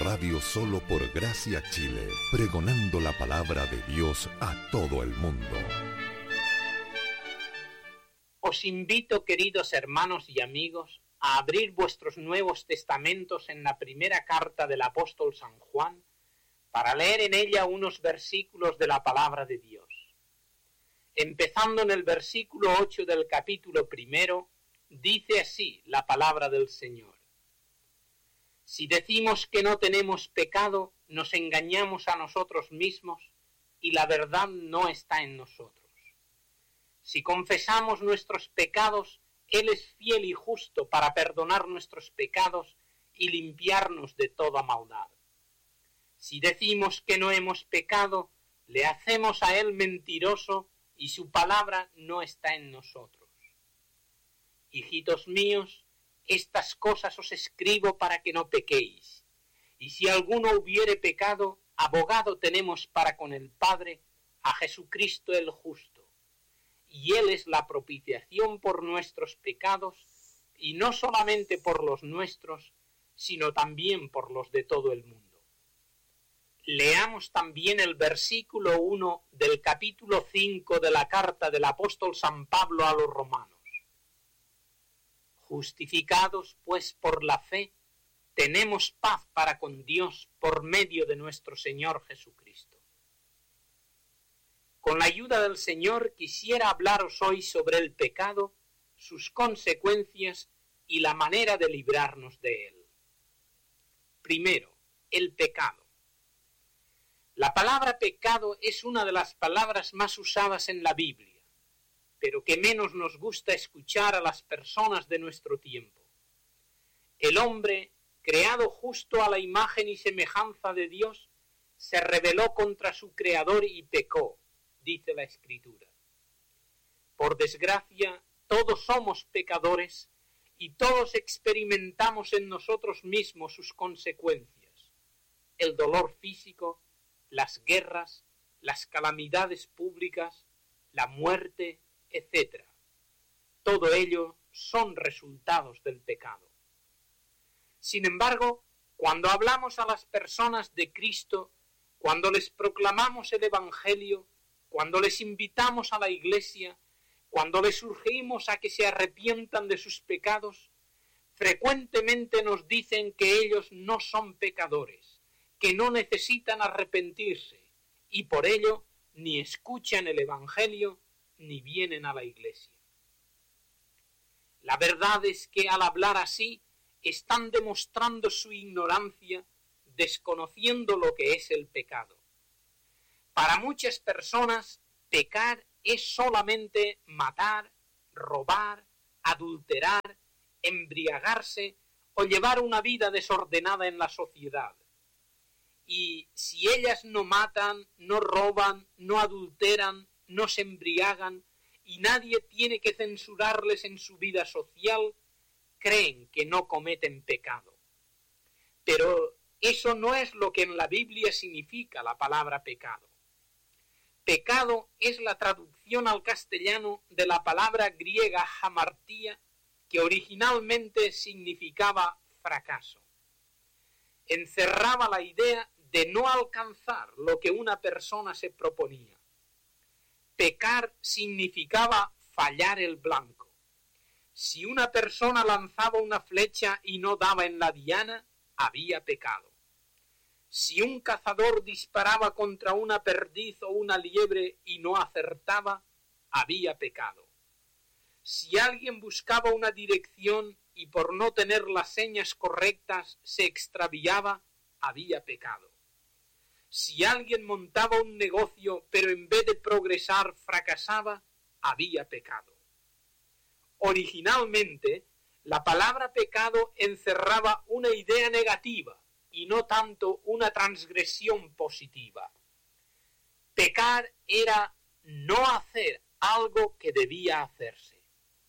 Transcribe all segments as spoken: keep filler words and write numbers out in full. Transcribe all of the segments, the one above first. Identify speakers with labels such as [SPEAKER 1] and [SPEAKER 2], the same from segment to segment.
[SPEAKER 1] radio solo por Gracia Chile, pregonando la palabra de Dios a todo el mundo.
[SPEAKER 2] Os invito, queridos hermanos y amigos, a abrir vuestros Nuevos Testamentos en la primera carta del apóstol San Juan, para leer en ella unos versículos de la palabra de Dios. Empezando en el versículo ocho del capítulo primero, dice así la palabra del Señor. Si decimos que no tenemos pecado, nos engañamos a nosotros mismos y la verdad no está en nosotros. Si confesamos nuestros pecados, Él es fiel y justo para perdonar nuestros pecados y limpiarnos de toda maldad. Si decimos que no hemos pecado, le hacemos a Él mentiroso y su palabra no está en nosotros. Hijitos míos, estas cosas os escribo para que no pequéis. Y si alguno hubiere pecado, abogado tenemos para con el Padre, a Jesucristo el justo. Y Él es la propiciación por nuestros pecados, y no solamente por los nuestros, sino también por los de todo el mundo. Leamos también el versículo uno del capítulo cinco de la carta del apóstol San Pablo a los romanos. Justificados, pues, por la fe, tenemos paz para con Dios por medio de nuestro Señor Jesucristo. Con la ayuda del Señor quisiera hablaros hoy sobre el pecado, sus consecuencias y la manera de librarnos de él. Primero, el pecado. La palabra pecado es una de las palabras más usadas en la Biblia, pero que menos nos gusta escuchar a las personas de nuestro tiempo. El hombre, creado justo a la imagen y semejanza de Dios, se rebeló contra su Creador y pecó, dice la Escritura. Por desgracia, todos somos pecadores y todos experimentamos en nosotros mismos sus consecuencias: el dolor físico, las guerras, las calamidades públicas, la muerte, etcétera. Todo ello son resultados del pecado. Sin embargo, cuando hablamos a las personas de Cristo, cuando les proclamamos el Evangelio, cuando les invitamos a la iglesia, cuando les urgimos a que se arrepientan de sus pecados, frecuentemente nos dicen que ellos no son pecadores, que no necesitan arrepentirse, y por ello ni escuchan el Evangelio ni vienen a la iglesia. La verdad es que al hablar así están demostrando su ignorancia, desconociendo lo que es el pecado. Para muchas personas, pecar es solamente matar, robar, adulterar, embriagarse o llevar una vida desordenada en la sociedad. Y si ellas no matan, no roban, no adulteran, no se embriagan y nadie tiene que censurarles en su vida social, creen que no cometen pecado. Pero eso no es lo que en la Biblia significa la palabra pecado. Pecado es la traducción al castellano de la palabra griega hamartía, que originalmente significaba fracaso. Encerraba la idea de no alcanzar lo que una persona se proponía. Pecar significaba fallar el blanco. Si una persona lanzaba una flecha y no daba en la diana, había pecado. Si un cazador disparaba contra una perdiz o una liebre y no acertaba, había pecado. Si alguien buscaba una dirección y por no tener las señas correctas se extraviaba, había pecado. Si alguien montaba un negocio pero en vez de progresar fracasaba, había pecado. Originalmente, la palabra pecado encerraba una idea negativa y no tanto una transgresión positiva. Pecar era no hacer algo que debía hacerse.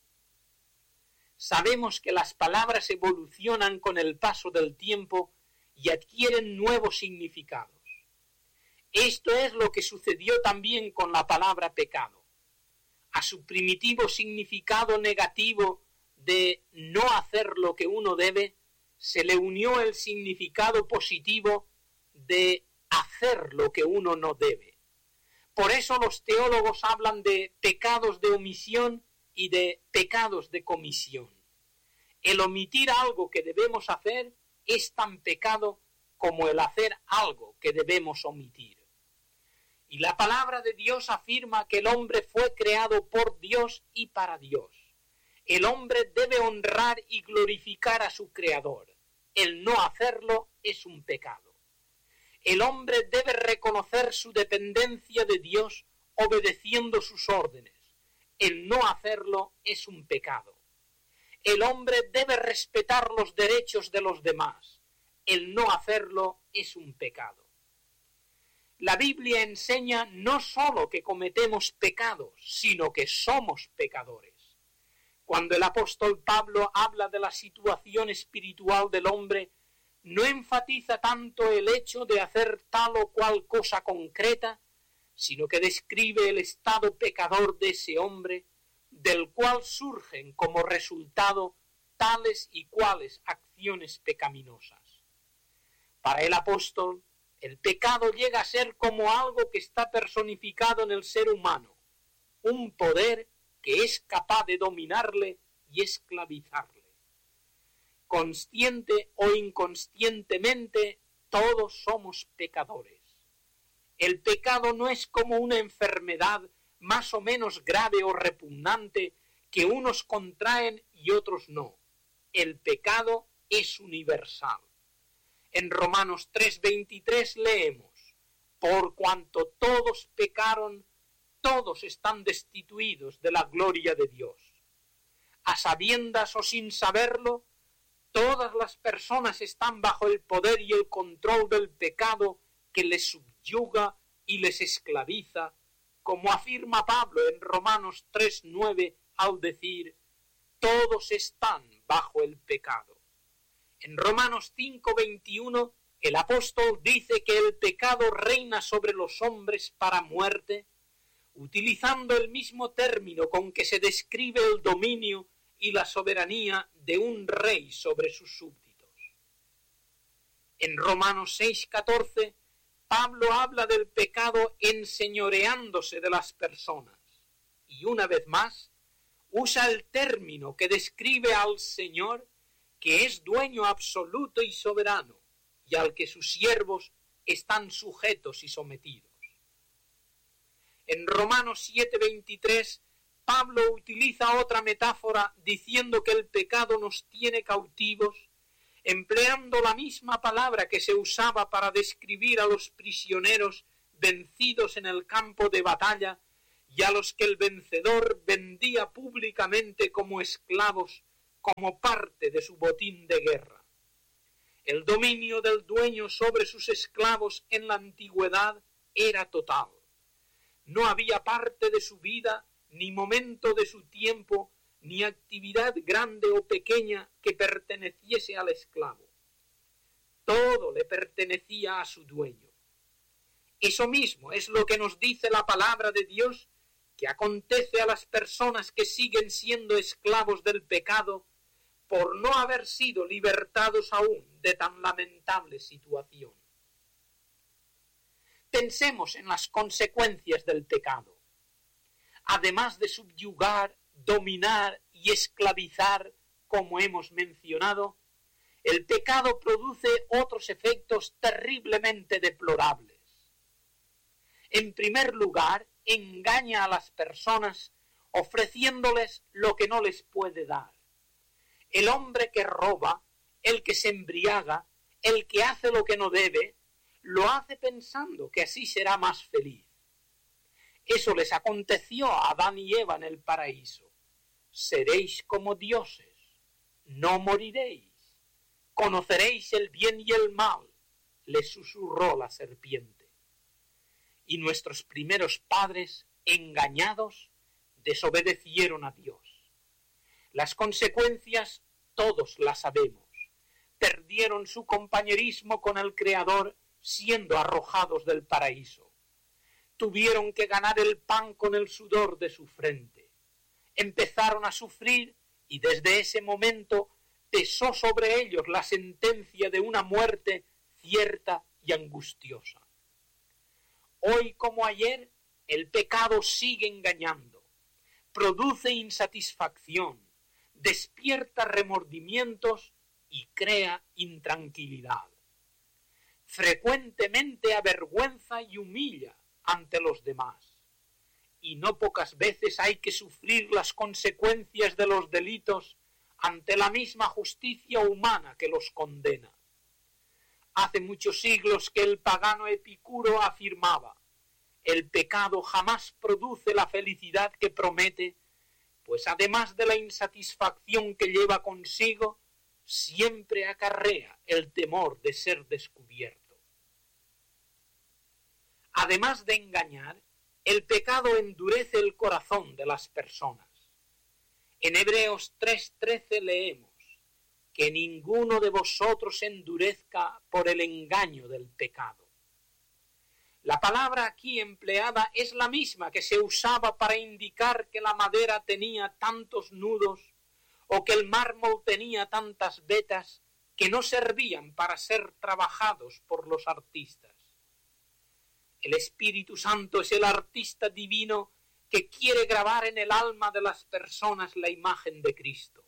[SPEAKER 2] Sabemos que las palabras evolucionan con el paso del tiempo y adquieren nuevos significados. Esto es lo que sucedió también con la palabra pecado. A su primitivo significado negativo de no hacer lo que uno debe, se le unió el significado positivo de hacer lo que uno no debe. Por eso los teólogos hablan de pecados de omisión y de pecados de comisión. El omitir algo que debemos hacer es tan pecado como el hacer algo que debemos omitir. Y la palabra de Dios afirma que el hombre fue creado por Dios y para Dios. El hombre debe honrar y glorificar a su Creador. El no hacerlo es un pecado. El hombre debe reconocer su dependencia de Dios obedeciendo sus órdenes. El no hacerlo es un pecado. El hombre debe respetar los derechos de los demás. El no hacerlo es un pecado. La Biblia enseña no sólo que cometemos pecados, sino que somos pecadores. Cuando el apóstol Pablo habla de la situación espiritual del hombre, no enfatiza tanto el hecho de hacer tal o cual cosa concreta, sino que describe el estado pecador de ese hombre, del cual surgen como resultado tales y cuales acciones pecaminosas. Para el apóstol, el pecado llega a ser como algo que está personificado en el ser humano, un poder que es capaz de dominarle y esclavizarle. Consciente o inconscientemente, todos somos pecadores. El pecado no es como una enfermedad más o menos grave o repugnante que unos contraen y otros no. El pecado es universal. En Romanos tres veintitrés leemos: por cuanto todos pecaron, todos están destituidos de la gloria de Dios. A sabiendas o sin saberlo, todas las personas están bajo el poder y el control del pecado que les subyuga y les esclaviza, como afirma Pablo en Romanos tres nueve al decir: todos están bajo el pecado. En Romanos cinco veintiuno el apóstol dice que el pecado reina sobre los hombres para muerte, utilizando el mismo término con que se describe el dominio y la soberanía de un rey sobre sus súbditos. En Romanos seis catorce, Pablo habla del pecado enseñoreándose de las personas, y una vez más usa el término que describe al Señor, que es dueño absoluto y soberano, y al que sus siervos están sujetos y sometidos. En Romanos siete veintitrés, Pablo utiliza otra metáfora diciendo que el pecado nos tiene cautivos, empleando la misma palabra que se usaba para describir a los prisioneros vencidos en el campo de batalla y a los que el vencedor vendía públicamente como esclavos, como parte de su botín de guerra. El dominio del dueño sobre sus esclavos en la antigüedad era total. No había parte de su vida, ni momento de su tiempo, ni actividad grande o pequeña que perteneciese al esclavo. Todo le pertenecía a su dueño. Eso mismo es lo que nos dice la palabra de Dios, que acontece a las personas que siguen siendo esclavos del pecado por no haber sido libertados aún de tan lamentable situación. Pensemos en las consecuencias del pecado. Además de subyugar, dominar y esclavizar, como hemos mencionado, el pecado produce otros efectos terriblemente deplorables. En primer lugar, engaña a las personas ofreciéndoles lo que no les puede dar. El hombre que roba, el que se embriaga, el que hace lo que no debe, lo hace pensando que así será más feliz. Eso les aconteció a Adán y Eva en el paraíso. Seréis como dioses, no moriréis, conoceréis el bien y el mal, les susurró la serpiente. Y nuestros primeros padres, engañados, desobedecieron a Dios. Las consecuencias todos las sabemos. Perdieron su compañerismo con el Creador siendo arrojados del paraíso. Tuvieron que ganar el pan con el sudor de su frente. Empezaron a sufrir y desde ese momento pesó sobre ellos la sentencia de una muerte cierta y angustiosa. Hoy como ayer, el pecado sigue engañando, produce insatisfacción, despierta remordimientos y crea intranquilidad. Frecuentemente avergüenza y humilla ante los demás, y no pocas veces hay que sufrir las consecuencias de los delitos ante la misma justicia humana que los condena. Hace muchos siglos que el pagano Epicuro afirmaba: el pecado jamás produce la felicidad que promete, pues además de la insatisfacción que lleva consigo, siempre acarrea el temor de ser descubierto. Además de engañar, el pecado endurece el corazón de las personas. En Hebreos tres trece leemos: que ninguno de vosotros endurezca por el engaño del pecado. La palabra aquí empleada es la misma que se usaba para indicar que la madera tenía tantos nudos o que el mármol tenía tantas vetas que no servían para ser trabajados por los artistas. El Espíritu Santo es el artista divino que quiere grabar en el alma de las personas la imagen de Cristo.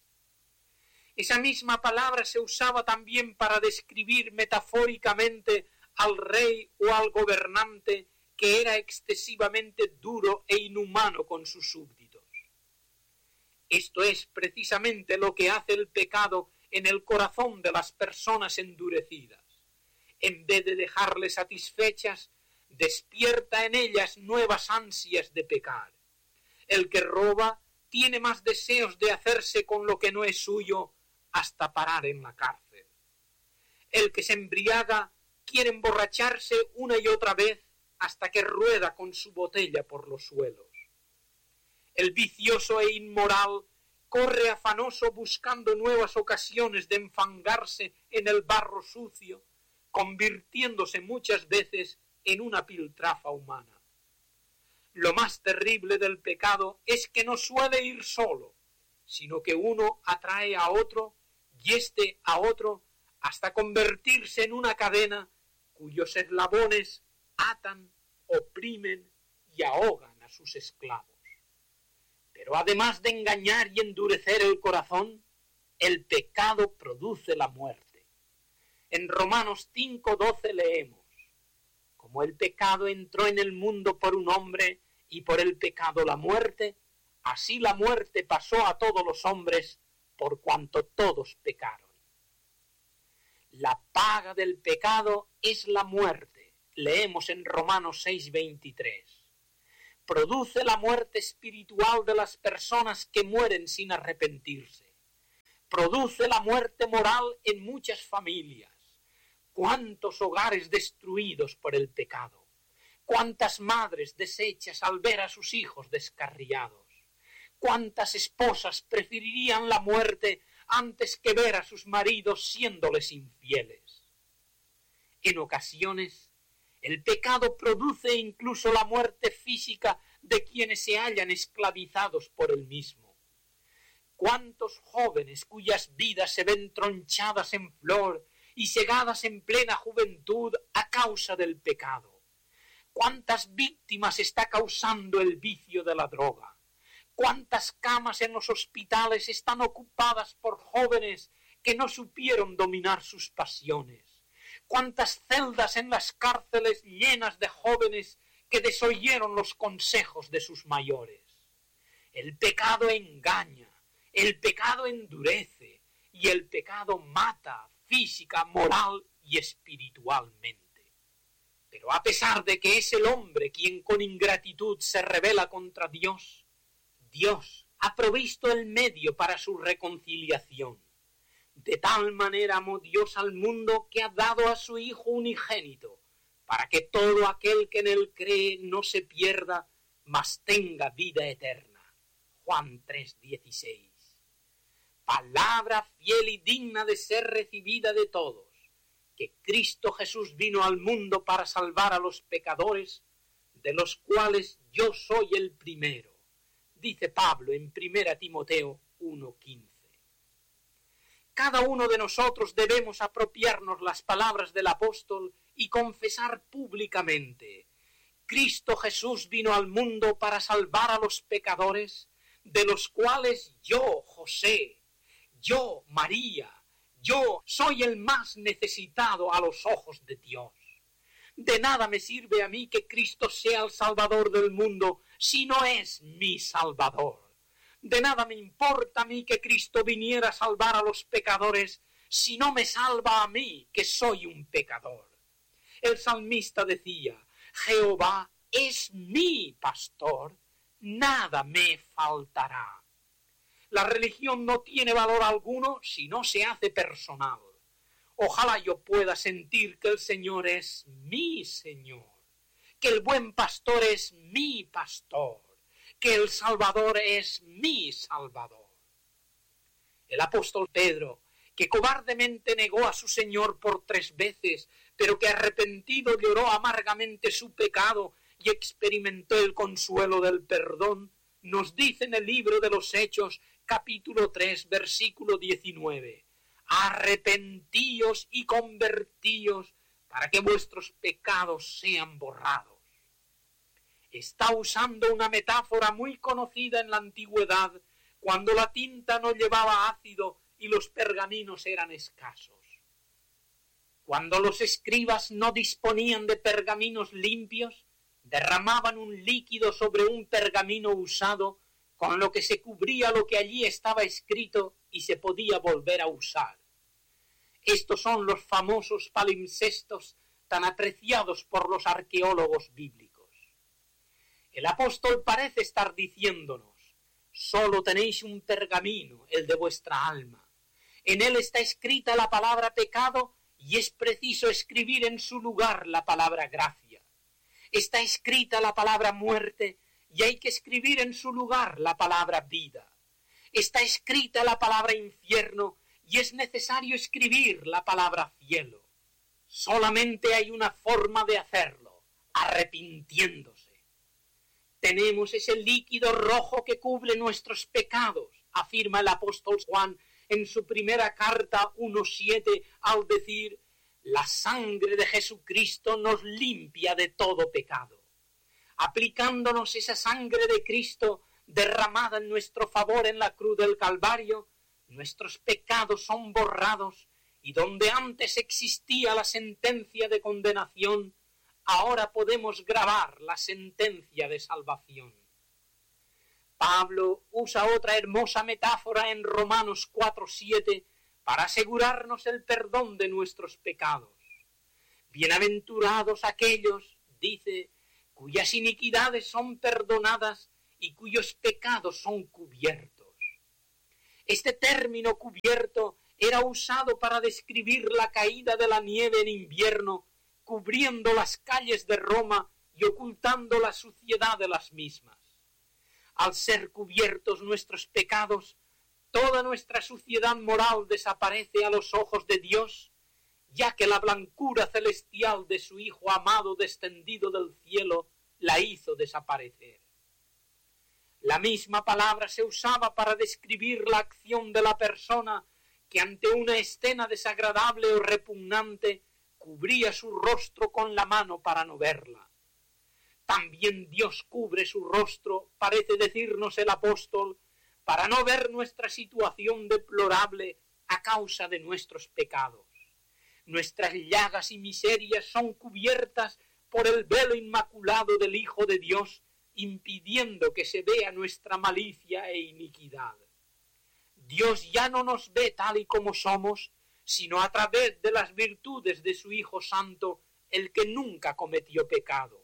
[SPEAKER 2] Esa misma palabra se usaba también para describir metafóricamente al rey o al gobernante que era excesivamente duro e inhumano con sus súbditos. Esto es precisamente lo que hace el pecado en el corazón de las personas endurecidas. En vez de dejarles satisfechas, despierta en ellas nuevas ansias de pecar. El que roba tiene más deseos de hacerse con lo que no es suyo hasta parar en la cárcel. El que se embriaga quiere emborracharse una y otra vez hasta que rueda con su botella por los suelos. El vicioso e inmoral corre afanoso buscando nuevas ocasiones de enfangarse en el barro sucio, convirtiéndose muchas veces en una piltrafa humana. Lo más terrible del pecado es que no suele ir solo, sino que uno atrae a otro y éste a otro hasta convertirse en una cadena cuyos eslabones atan, oprimen y ahogan a sus esclavos. Pero además de engañar y endurecer el corazón, el pecado produce la muerte. En Romanos cinco doce leemos: como el pecado entró en el mundo por un hombre y por el pecado la muerte, así la muerte pasó a todos los hombres por cuanto todos pecaron. La paga del pecado es la muerte, leemos en Romanos seis veintitrés. Produce la muerte espiritual de las personas que mueren sin arrepentirse. Produce la muerte moral en muchas familias. Cuántos hogares destruidos por el pecado. Cuántas madres deshechas al ver a sus hijos descarriados. Cuántas esposas preferirían la muerte antes que ver a sus maridos siéndoles infieles. En ocasiones, el pecado produce incluso la muerte física de quienes se hallan esclavizados por el mismo. Cuántos jóvenes cuyas vidas se ven tronchadas en flor y cegadas en plena juventud a causa del pecado. Cuántas víctimas está causando el vicio de la droga. Cuántas camas en los hospitales están ocupadas por jóvenes que no supieron dominar sus pasiones. Cuántas celdas en las cárceles llenas de jóvenes que desoyeron los consejos de sus mayores. El pecado engaña, el pecado endurece y el pecado mata física, moral y espiritualmente. Pero a pesar de que es el hombre quien con ingratitud se rebela contra Dios, Dios ha provisto el medio para su reconciliación. De tal manera amó Dios al mundo que ha dado a su Hijo unigénito, para que todo aquel que en él cree no se pierda, mas tenga vida eterna. Juan tres dieciséis. Palabra fiel y digna de ser recibida de todos, que Cristo Jesús vino al mundo para salvar a los pecadores, de los cuales yo soy el primero. Dice Pablo en primera Timoteo uno quince. Cada uno de nosotros debemos apropiarnos las palabras del apóstol y confesar públicamente: Cristo Jesús vino al mundo para salvar a los pecadores, de los cuales yo, José, yo, María, yo soy el más necesitado a los ojos de Dios. De nada me sirve a mí que Cristo sea el Salvador del mundo si no es mi Salvador. De nada me importa a mí que Cristo viniera a salvar a los pecadores si no me salva a mí, que soy un pecador. El salmista decía: Jehová es mi pastor, nada me faltará. La religión no tiene valor alguno si no se hace personal. Ojalá yo pueda sentir que el Señor es mi Señor, que el buen pastor es mi pastor, que el Salvador es mi Salvador. El apóstol Pedro, que cobardemente negó a su Señor por tres veces, pero que arrepentido lloró amargamente su pecado y experimentó el consuelo del perdón, nos dice en el libro de los Hechos, capítulo tres, versículo diecinueve: arrepentíos y convertíos para que vuestros pecados sean borrados. Está usando una metáfora muy conocida en la antigüedad, cuando la tinta no llevaba ácido y los pergaminos eran escasos. Cuando los escribas no disponían de pergaminos limpios, derramaban un líquido sobre un pergamino usado, con lo que se cubría lo que allí estaba escrito y se podía volver a usar. Estos son los famosos palimpsestos tan apreciados por los arqueólogos bíblicos. El apóstol parece estar diciéndonos: solo tenéis un pergamino, el de vuestra alma. En él está escrita la palabra pecado y es preciso escribir en su lugar la palabra gracia. Está escrita la palabra muerte y hay que escribir en su lugar la palabra vida. Está escrita la palabra infierno y es necesario escribir la palabra cielo. Solamente hay una forma de hacerlo: arrepintiéndose. Tenemos ese líquido rojo que cubre nuestros pecados, afirma el apóstol Juan en su primera carta uno siete, al decir: la sangre de Jesucristo nos limpia de todo pecado. Aplicándonos esa sangre de Cristo derramada en nuestro favor en la cruz del Calvario, nuestros pecados son borrados, y donde antes existía la sentencia de condenación, ahora podemos grabar la sentencia de salvación. Pablo usa otra hermosa metáfora en Romanos cuatro siete para asegurarnos el perdón de nuestros pecados. Bienaventurados aquellos, dice, cuyas iniquidades son perdonadas y cuyos pecados son cubiertos. Este término cubierto era usado para describir la caída de la nieve en invierno, cubriendo las calles de Roma y ocultando la suciedad de las mismas. Al ser cubiertos nuestros pecados, toda nuestra suciedad moral desaparece a los ojos de Dios, ya que la blancura celestial de su Hijo amado descendido del cielo la hizo desaparecer. La misma palabra se usaba para describir la acción de la persona que ante una escena desagradable o repugnante cubría su rostro con la mano para no verla. También Dios cubre su rostro, parece decirnos el apóstol, para no ver nuestra situación deplorable a causa de nuestros pecados. Nuestras llagas y miserias son cubiertas por el velo inmaculado del Hijo de Dios, impidiendo que se vea nuestra malicia e iniquidad. Dios ya no nos ve tal y como somos, sino a través de las virtudes de su Hijo Santo, el que nunca cometió pecado.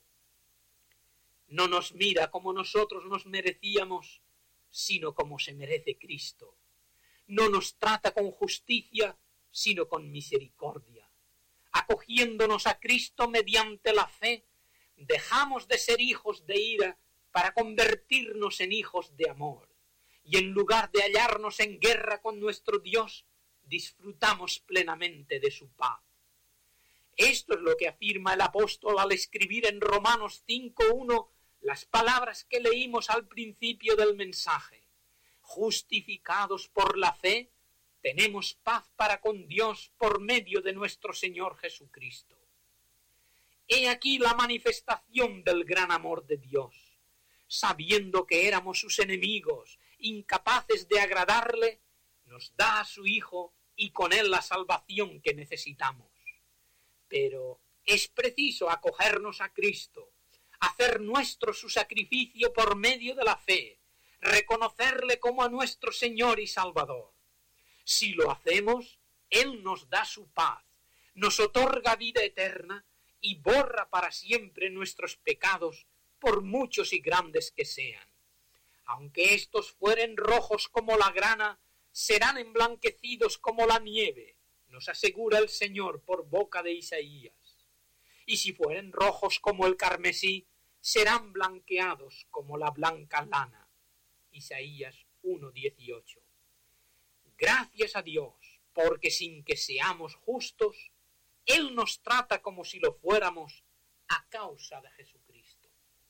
[SPEAKER 2] No nos mira como nosotros nos merecíamos, sino como se merece Cristo. No nos trata con justicia, sino con misericordia. Acogiéndonos a Cristo mediante la fe, dejamos de ser hijos de ira para convertirnos en hijos de amor. Y en lugar de hallarnos en guerra con nuestro Dios, disfrutamos plenamente de su paz. Esto es lo que afirma el apóstol al escribir en Romanos cinco uno las palabras que leímos al principio del mensaje. Justificados por la fe, tenemos paz para con Dios por medio de nuestro Señor Jesucristo. He aquí la manifestación del gran amor de Dios. Sabiendo que éramos sus enemigos, incapaces de agradarle, nos da a su Hijo y con él la salvación que necesitamos. Pero es preciso acogernos a Cristo, hacer nuestro su sacrificio por medio de la fe, reconocerle como a nuestro Señor y Salvador. Si lo hacemos, Él nos da su paz, nos otorga vida eterna y borra para siempre nuestros pecados, por muchos y grandes que sean. Aunque estos fueren rojos como la grana, serán emblanquecidos como la nieve, nos asegura el Señor por boca de Isaías. Y si fueren rojos como el carmesí, serán blanqueados como la blanca lana. Isaías uno dieciocho. Gracias a Dios, porque sin que seamos justos, Él nos trata como si lo fuéramos a causa de Jesucristo.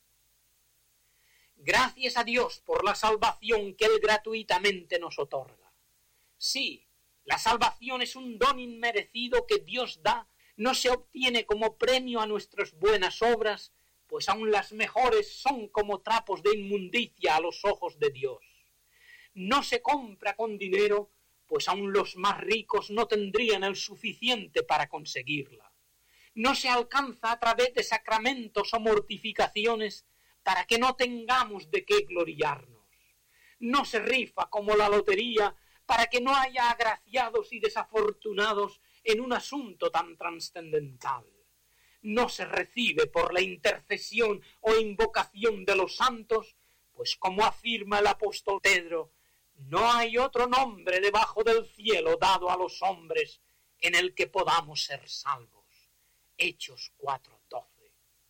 [SPEAKER 2] Gracias a Dios por la salvación que Él gratuitamente nos otorga. Sí, la salvación es un don inmerecido que Dios da, no se obtiene como premio a nuestras buenas obras, pues aun las mejores son como trapos de inmundicia a los ojos de Dios. No se compra con dinero, pues aun los más ricos no tendrían el suficiente para conseguirla. No se alcanza a través de sacramentos o mortificaciones para que no tengamos de qué gloriarnos. No se rifa como la lotería para que no haya agraciados y desafortunados en un asunto tan trascendental. No se recibe por la intercesión o invocación de los santos, pues como afirma el apóstol Pedro, no hay otro nombre debajo del cielo dado a los hombres en el que podamos ser salvos. Hechos cuatro doce.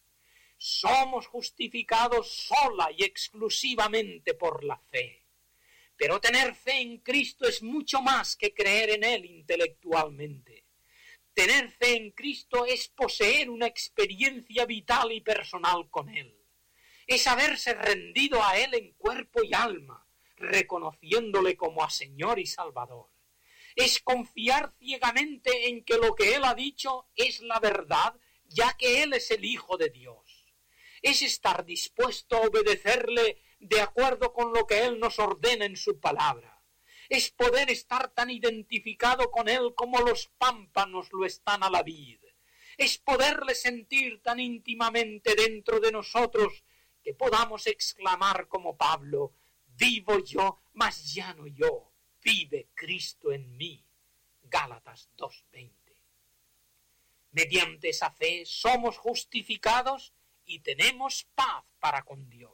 [SPEAKER 2] Somos justificados sola y exclusivamente por la fe. Pero tener fe en Cristo es mucho más que creer en Él intelectualmente. Tener fe en Cristo es poseer una experiencia vital y personal con Él. Es haberse rendido a Él en cuerpo y alma, reconociéndole como a Señor y Salvador. Es confiar ciegamente en que lo que Él ha dicho es la verdad, ya que Él es el Hijo de Dios. Es estar dispuesto a obedecerle de acuerdo con lo que Él nos ordena en su palabra. Es poder estar tan identificado con Él como los pámpanos lo están a la vid. Es poderle sentir tan íntimamente dentro de nosotros que podamos exclamar como Pablo, vivo yo, mas ya no yo, vive Cristo en mí. Gálatas dos veinte. Mediante esa fe somos justificados y tenemos paz para con Dios.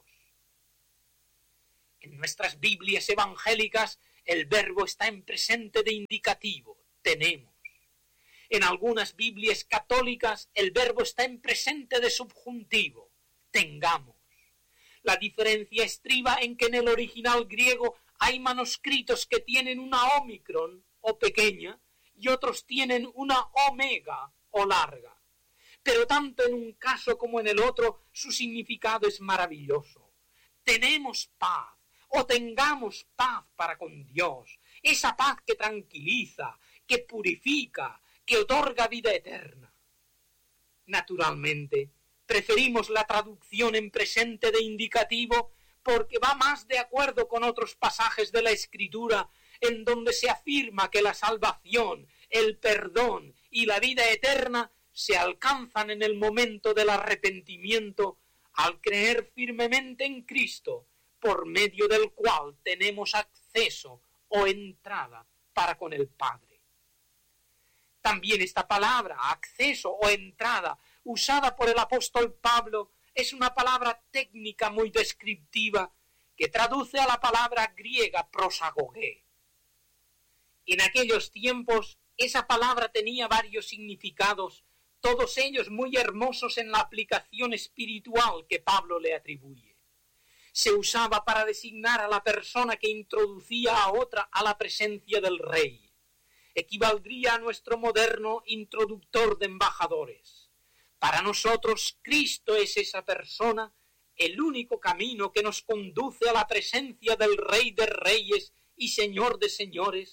[SPEAKER 2] En nuestras Biblias evangélicas el verbo está en presente de indicativo, tenemos. En algunas Biblias católicas el verbo está en presente de subjuntivo, tengamos. La diferencia estriba en que en el original griego hay manuscritos que tienen una ómicron o pequeña y otros tienen una omega o larga. Pero tanto en un caso como en el otro su significado es maravilloso. Tenemos paz o tengamos paz para con Dios, esa paz que tranquiliza, que purifica, que otorga vida eterna. Naturalmente, preferimos la traducción en presente de indicativo porque va más de acuerdo con otros pasajes de la Escritura en donde se afirma que la salvación, el perdón y la vida eterna se alcanzan en el momento del arrepentimiento al creer firmemente en Cristo, por medio del cual tenemos acceso o entrada para con el Padre. También esta palabra, acceso o entrada, usada por el apóstol Pablo, es una palabra técnica muy descriptiva que traduce a la palabra griega prosagogé. En aquellos tiempos, esa palabra tenía varios significados, todos ellos muy hermosos en la aplicación espiritual que Pablo le atribuye. Se usaba para designar a la persona que introducía a otra a la presencia del rey. Equivaldría a nuestro moderno introductor de embajadores. Para nosotros, Cristo es esa persona, el único camino que nos conduce a la presencia del Rey de Reyes y Señor de Señores,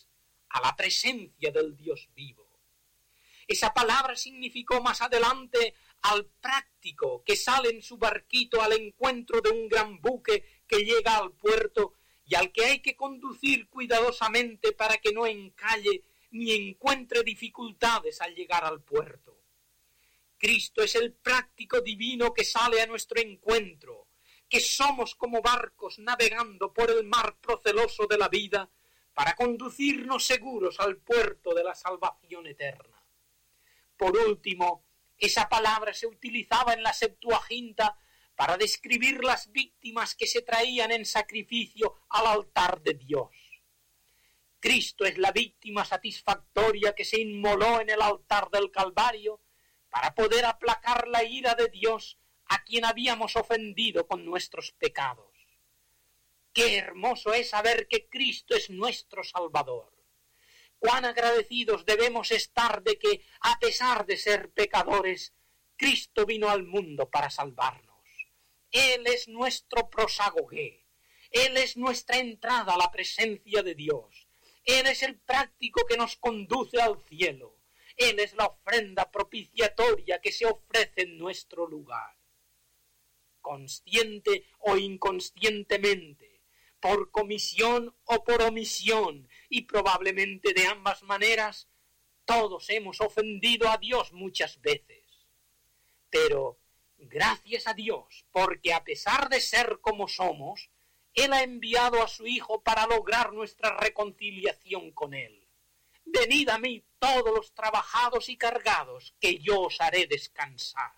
[SPEAKER 2] a la presencia del Dios vivo. Esa palabra significó más adelante al práctico que sale en su barquito al encuentro de un gran buque que llega al puerto y al que hay que conducir cuidadosamente para que no encalle ni encuentre dificultades al llegar al puerto. Cristo es el práctico divino que sale a nuestro encuentro, que somos como barcos navegando por el mar proceloso de la vida para conducirnos seguros al puerto de la salvación eterna. Por último, esa palabra se utilizaba en la Septuaginta para describir las víctimas que se traían en sacrificio al altar de Dios. Cristo es la víctima satisfactoria que se inmoló en el altar del Calvario para poder aplacar la ira de Dios a quien habíamos ofendido con nuestros pecados. Qué hermoso es saber que Cristo es nuestro Salvador. Cuán agradecidos debemos estar de que, a pesar de ser pecadores, Cristo vino al mundo para salvarnos. Él es nuestro prosagogué. Él es nuestra entrada a la presencia de Dios. Él es el práctico que nos conduce al cielo. Él es la ofrenda propiciatoria que se ofrece en nuestro lugar. Consciente o inconscientemente, por comisión o por omisión, y probablemente de ambas maneras, todos hemos ofendido a Dios muchas veces. Pero, gracias a Dios, porque a pesar de ser como somos, Él ha enviado a su Hijo para lograr nuestra reconciliación con Él. Venid a mí todos los trabajados y cargados, que yo os haré descansar.